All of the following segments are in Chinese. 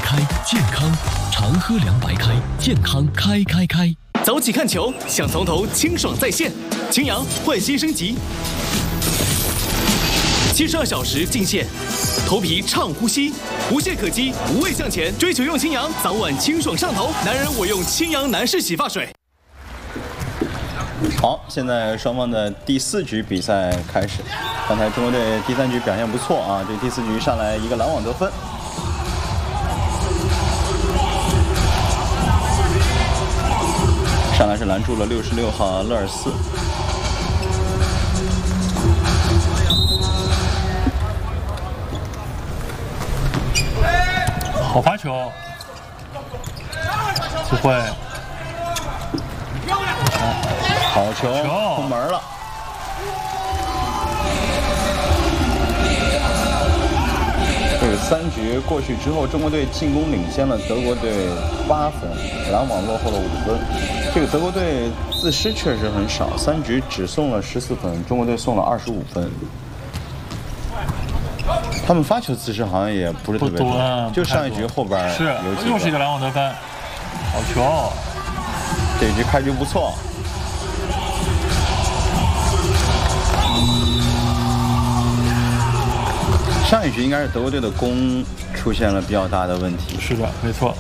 开，健康常喝凉白开，健康开。 早起看球，想从头清爽在线。青阳焕新升级，72小时净线，头皮畅呼吸，无懈可击，无畏向前。追求用青阳，早晚清爽上头。男人我用青阳男士洗发水。 好，现在双方的第4局比赛开始。刚才中国队第3局表现不错啊，这第4局上来一个拦网得分。上来是拦住了66号勒尔斯。 好发球，不会。 好球，空门了。这个3局过去之后，中国队进攻领先了德国队8分，拦网落后了5分。这个德国队自失确实很少，3局只送了14分，中国队送了25分。他们发球自失好像也不是特别多，就上一局后边是有几个， 又是一个拦网得分，好球！ 这一局开局不错。上一局应该是德国队的攻出现了比较大的问题。 是的，没错。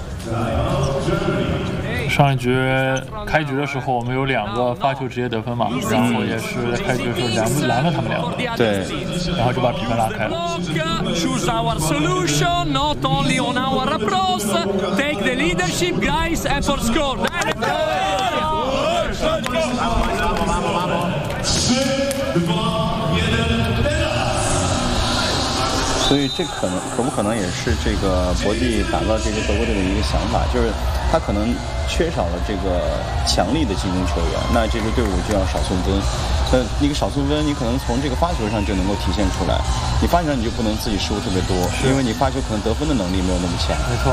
上一局开局的时候，我们有2个发球直接得分嘛，然后也是在开局的时候拦了他们2个， 对， 然后就把比分拉开了。 Choose our solution, not only on our approach. Take the leadership, guys, and for score. 所以这可不可能也是这个博蒂打造这支德国队的一个想法，就是他可能缺少了这个强力的进攻球员，那这支队伍就要少送分。那一个少送分，你可能从这个发球上就能够体现出来，你发球上你就不能自己失误特别多，因为你发球可能得分的能力没有那么强。 没错。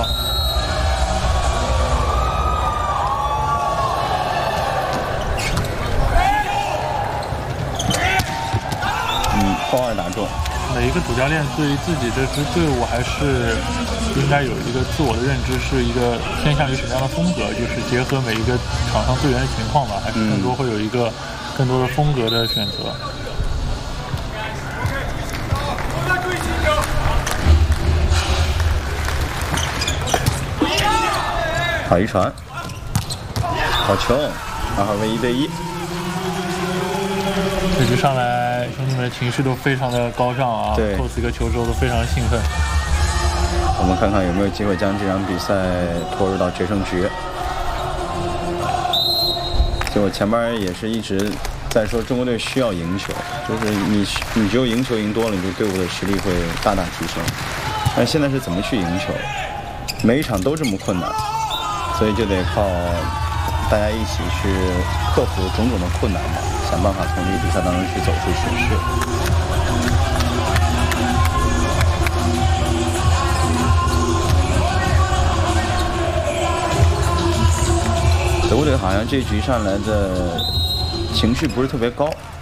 高2打中。 每一个主教练对于自己这支队伍还是应该有一个自我的认知，是一个偏向于什么样的风格，就是结合每一个场上队员的情况吧，还是更多会有一个更多的风格的选择。 好一传，好球，2号位1对1。 这局上来，兄弟们的情绪都非常的高涨啊！ 对， 扣死一个球之后都非常的兴奋。 我们看看有没有机会将这场比赛拖入到决胜局。就我前面也是一直在说，中国队需要赢球，就是你只有赢球赢多了，你这队伍的实力会大大提升。但现在是怎么去赢球？每一场都这么困难，所以就得靠大家一起去克服种种的困难吧，想办法从这个比赛当中去走出去。德国队好像这局上来的情绪不是特别高，